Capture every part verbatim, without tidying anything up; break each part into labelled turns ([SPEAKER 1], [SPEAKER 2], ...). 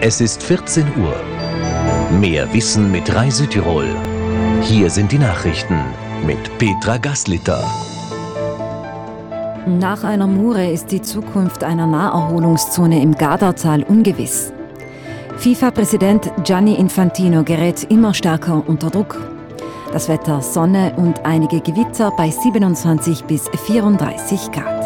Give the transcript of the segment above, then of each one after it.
[SPEAKER 1] Es ist vierzehn Uhr. Mehr Wissen mit Rai Südtirol. Hier sind die Nachrichten mit Petra Gaslitter.
[SPEAKER 2] Nach einer Mure ist die Zukunft einer Naherholungszone im Gardastal ungewiss. FIFA-Präsident Gianni Infantino gerät immer stärker unter Druck. Das Wetter: Sonne und einige Gewitter bei siebenundzwanzig bis vierunddreißig Grad.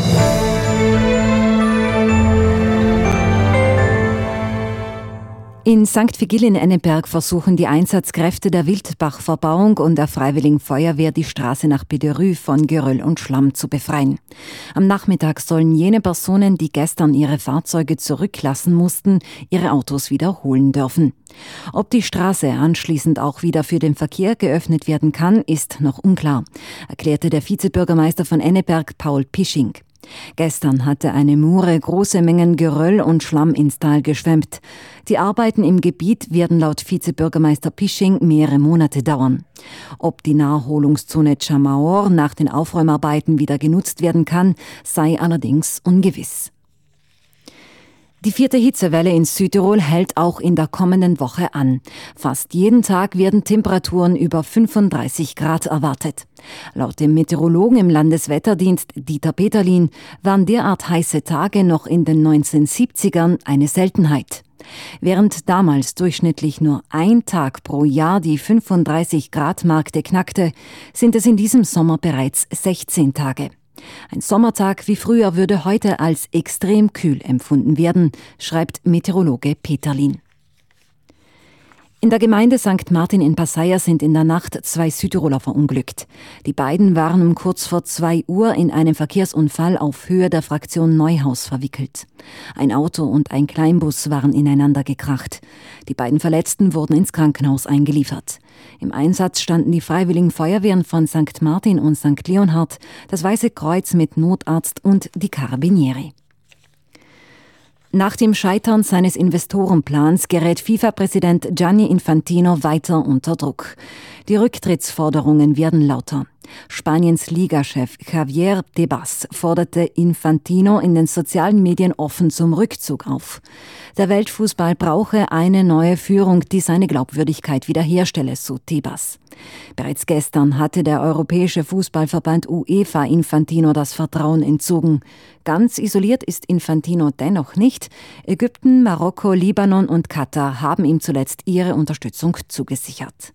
[SPEAKER 2] In Sankt Vigil-in-Enneberg versuchen die Einsatzkräfte der Wildbach-Verbauung und der Freiwilligen Feuerwehr, die Straße nach Bederü von Geröll und Schlamm zu befreien. Am Nachmittag sollen jene Personen, die gestern ihre Fahrzeuge zurücklassen mussten, ihre Autos wiederholen dürfen. Ob die Straße anschließend auch wieder für den Verkehr geöffnet werden kann, ist noch unklar, erklärte der Vizebürgermeister von Enneberg, Paul Pisching. Gestern hatte eine Mure große Mengen Geröll und Schlamm ins Tal geschwemmt. Die Arbeiten im Gebiet werden laut Vizebürgermeister Pisching mehrere Monate dauern. Ob die Naherholungszone Chamaor nach den Aufräumarbeiten wieder genutzt werden kann, sei allerdings ungewiss. Die vierte Hitzewelle in Südtirol hält auch in der kommenden Woche an. Fast jeden Tag werden Temperaturen über fünfunddreißig Grad erwartet. Laut dem Meteorologen im Landeswetterdienst Dieter Peterlin waren derart heiße Tage noch in den neunzehnhundertsiebzigern eine Seltenheit. Während damals durchschnittlich nur ein Tag pro Jahr die fünfunddreißig Grad Marke knackte, sind es in diesem Sommer bereits sechzehn Tage. Ein Sommertag wie früher würde heute als extrem kühl empfunden werden, schreibt Meteorologe Peterlin. In der Gemeinde Sankt Martin in Passaia sind in der Nacht zwei Südtiroler verunglückt. Die beiden waren um kurz vor zwei Uhr in einem Verkehrsunfall auf Höhe der Fraktion Neuhaus verwickelt. Ein Auto und ein Kleinbus waren ineinander gekracht. Die beiden Verletzten wurden ins Krankenhaus eingeliefert. Im Einsatz standen die Freiwilligen Feuerwehren von Sankt Martin und Sankt Leonhard, das Weiße Kreuz mit Notarzt und die Carabinieri. Nach dem Scheitern seines Investorenplans gerät FIFA-Präsident Gianni Infantino weiter unter Druck. Die Rücktrittsforderungen werden lauter. Spaniens Ligachef Javier Tebas forderte Infantino in den sozialen Medien offen zum Rückzug auf. Der Weltfußball brauche eine neue Führung, die seine Glaubwürdigkeit wiederherstelle, so Tebas. Bereits gestern hatte der Europäische Fußballverband UEFA Infantino das Vertrauen entzogen. Ganz isoliert ist Infantino dennoch nicht. Ägypten, Marokko, Libanon und Katar haben ihm zuletzt ihre Unterstützung zugesichert.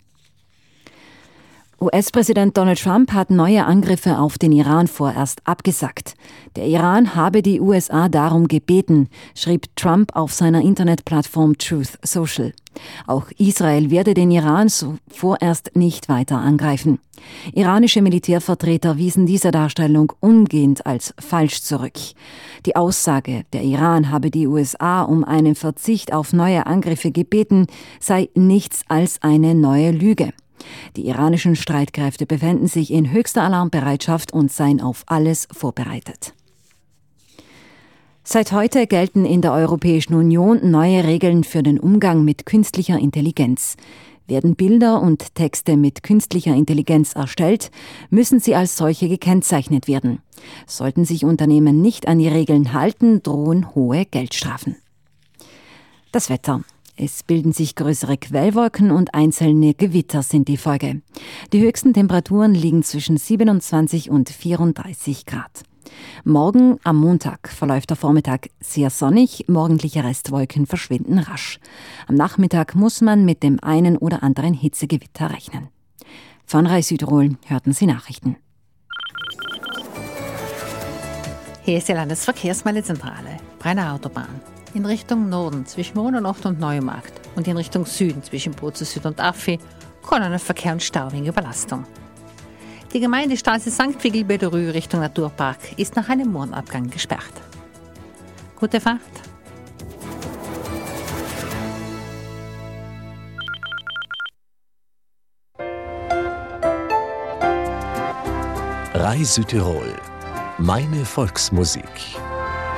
[SPEAKER 2] U S-Präsident Donald Trump hat neue Angriffe auf den Iran vorerst abgesagt. Der Iran habe die U S A darum gebeten, schrieb Trump auf seiner Internetplattform Truth Social. Auch Israel werde den Iran so vorerst nicht weiter angreifen. Iranische Militärvertreter wiesen diese Darstellung umgehend als falsch zurück. Die Aussage, der Iran habe die U S A um einen Verzicht auf neue Angriffe gebeten, sei nichts als eine neue Lüge. Die iranischen Streitkräfte befänden sich in höchster Alarmbereitschaft und seien auf alles vorbereitet. Seit heute gelten in der Europäischen Union neue Regeln für den Umgang mit künstlicher Intelligenz. Werden Bilder und Texte mit künstlicher Intelligenz erstellt, müssen sie als solche gekennzeichnet werden. Sollten sich Unternehmen nicht an die Regeln halten, drohen hohe Geldstrafen. Das Wetter. Es bilden sich größere Quellwolken und einzelne Gewitter sind die Folge. Die höchsten Temperaturen liegen zwischen siebenundzwanzig und vierunddreißig Grad. Morgen am Montag verläuft der Vormittag sehr sonnig, morgendliche Restwolken verschwinden rasch. Am Nachmittag muss man mit dem einen oder anderen Hitzegewitter rechnen. Von Rai Südtirol hörten Sie Nachrichten.
[SPEAKER 3] Hier ist die Landesverkehrsmeldezentrale, Brenner Autobahn. In Richtung Norden zwischen Mononocht und Neumarkt und in Richtung Süden zwischen Bozen Süd und Affi Kolonnenverkehr und Stau wegen Überlastung. Die Gemeindestraße Sankt Vigil-Bederü Richtung Naturpark ist nach einem Mondabgang gesperrt. Gute Fahrt!
[SPEAKER 1] Rai Südtirol. Meine Volksmusik.